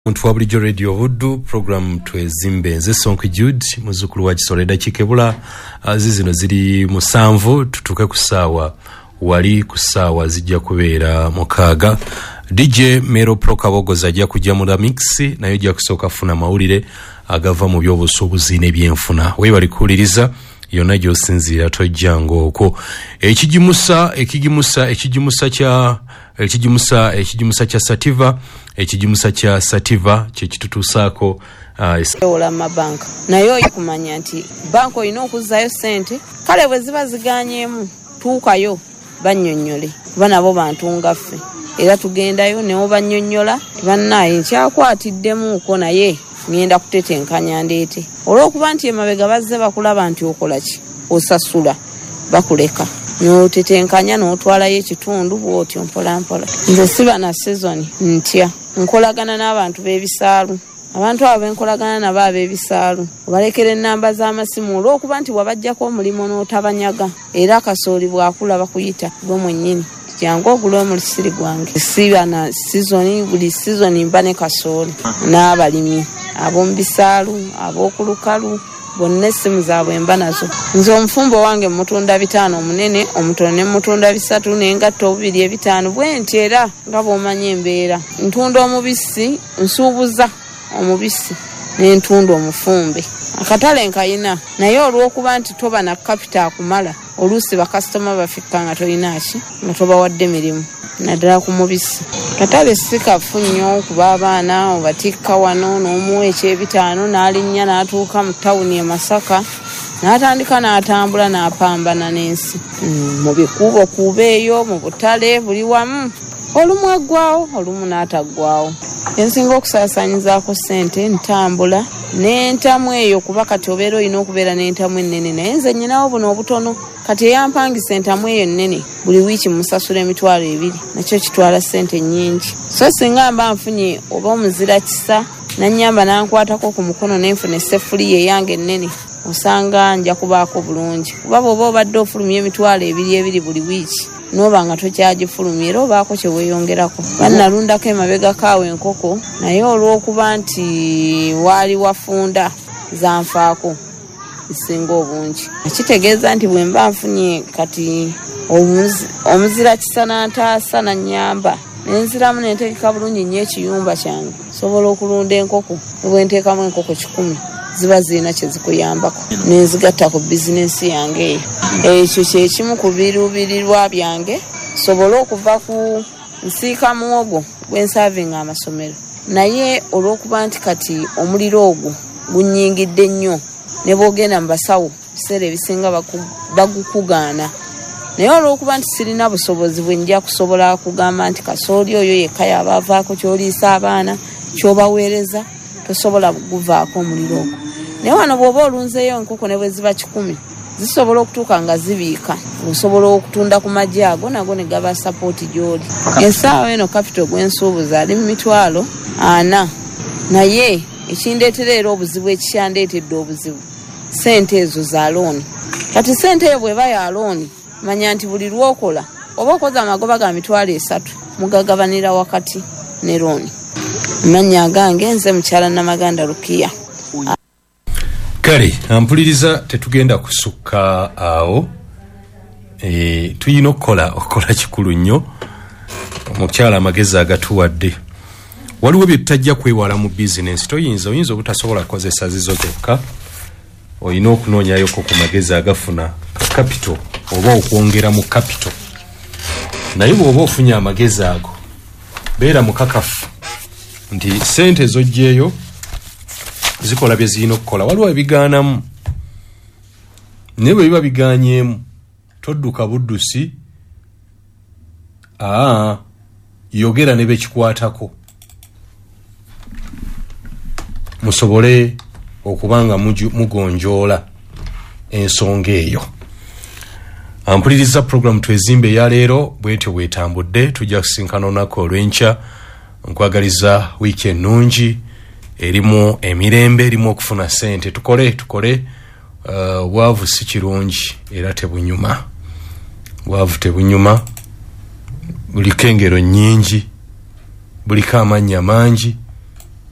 Muntu bulijjo radio Buddu program twezimbe nze Sonko Jude muzukulu wa Kisoleda Kikebula zino ziri musanvu tutuke ku ssaawa wali ku ssaawa zijja kubeera mukaaga. DJ Mero Pro Kabogoza ajja kujja mu mix nayo ajja kusooka funa mawulire agava mu byobusuubuzi n'ebyenfuna weebali kuwuliriza yonna gy'osinziira tojjango okwo ekigimusa kya Sativa ekigimusa kya Sativa kye kitutuusaako ola mabanka nayo okumanya nti banka olina okuzzayo ssente kale bwe ziba ziganyeemu tuukayo bannyonnyole kuba nabo bantu ngaffe era tugendayo ne obannyonnyola bannaye nkyakwatiddemuuko naye ngenda kutetenkanya ndeete olw'okuba nti emabega bazze bakulaba nti okola ki osasula bakuleka n'otetenkanya n'otwalayo ekitundu bw'otyo mpolampola. Nze siba na season ntya nkolagana n'abantu b'ebisaalu abantu abo benkolagana nabo ab'ebisaalu obalekera ennamba z'amasimu olw'okuba nti wabajjako omulimu n'otabanyaga era kasooli bw'akula bakuyita gwe mwennyini jangu ogula mu lusiri gwange. Siba na season buli season mba ne kasooli n'abalimi ab'omu bisaalu ab'okulukalu bonna essimu zaabwe mba nazo. Nze omufumbo wange mutunda 5 omunene omutono ne mutunda 3 n'engatta 2 5 bwenti era nga bw'omanya embeera ntunda omubisi nsuubuza omubisi n'entunda omufumbe akatale nkayina naye olw'okuba nti toba na kapita akumala oluusi bakasitoma bafikka nga tolinaki nga tobawadde mirimu naddala ku mubisi. Katale sikafu nnyo kuba abaana obatikka wano n'omuwa eky'ebitaano n'alinnya n'atuuka mu tawuni e Masaka n'atandika n'atambula n'apambana n'ensi mu bikuubo kuuba eyo mu butale buli wamu olumu aggwawo olumu n'ataggwawo. Ensinga okusaasaanyizaako ssente ntambula n'entamu eyo kuba kati obeera olina okubeera n'entamu ennene naye nze nnyinawo buno obutono kati eyampangisa entamu eyo nnene buli wiiki musasula emitwalo 2 nakyo kitwala ssente nnyingi so singa mba nfunye oba omuzira kisa nannyamba nankwatako ku mukono nenfuna esseffuliya eyange ennene osanga nja kubaako bulungi kuba bw'oba obadde ofulumya emitwalo 2 buli wiiki n'oba nga tokyagifulumya era obaako kye weeyongerako. Bannalundako emabega kaawe enkoko naye olw'okuba nti waali wafunda zanfaako esinga obungi kitegeeza nti bwe mba nfunye kati omuzira kisa n'antaasa nannyamba nenziramu nenteekeka bulungi nnyo ekiyumba kyange sobola okulunda enkoko bwe nteekamu enkoko 10 ziba zirina kye zikuyambako nenzigatta ku bizinensi yange eyo ekyo kyekimu ku biruubirirwa byange sobola okuva ku nsiika muwogo gwensaavinga amasomero naye olw'okuba nti kati omuliro ogwo gunnyingidde nnyo ne bw'ogenda mu basawo biseera ebisinga bagukugaana naye olw'okuba nti sirina busobozi bwe njja kusobola kugamba nti kasooli oyo yekka yaba avaako ky'oliisa abaana ky'obaweereza tosobola guvaako omuliro ogwo naye wano bw'oba olunzeeyo enkoko ne bwe ziba 10 zisobola okutuuka nga zibiika osobola okutunda ku magye ago nago ne gaba sapooti gy'oli. Essaawa eno kapito gwensuubuza ali mu mitwalo 40 naye ekindeetera era obuzibu ekikyandeetedde obuzibu ssente ezo za looni. Kati ssente eyo bw'eba ya looni manya nti buli lw'okola oba okoza amagoba ga mitwalo 3 mugagabanira wakati ne looni. Amanya gange nze mukyala Namaganda Rukiya. Kale ampuliriza tetugenda kusukka awo tuyina okola kikulu nnyo omukyala amagezi agatuwadde waliwo bye tutajja kwewala mu bizinensi oyinza obutasobola kukozesa zizo zokka olina okunoonyayoko ku magezi agafuna capital oba okwongera mu capital naye bw'oba ofunye amagezi ago beera mukakafu nti ssente zojjeeyo zikola bye zirina okukola. Waliwo ebigaanamu naye bwe biba bigaanyeemu todduka buddusi yogera ne bekikwatako musobole okubanga mugonjoola ensonga eyo. Ampuliriza program twezimbe eya leero bwetyo bwetambudde tujja kusinkana olunaku olw'enkya nkwagaliza wiiki ennungi erimu emirembe erimu okufuna ssente tukole bwavu si kirungi era tebunyuma bwavu tebunyuma buliko engero nnyingi buliko amannya mangi